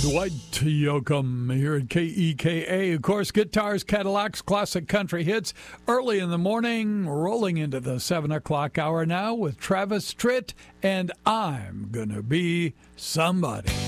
Dwight Yoakam here at KEKA. Of course, guitars, Cadillacs, classic country hits. Early in the morning, rolling into the 7 o'clock hour now with Travis Tritt and I'm Gonna Be Somebody.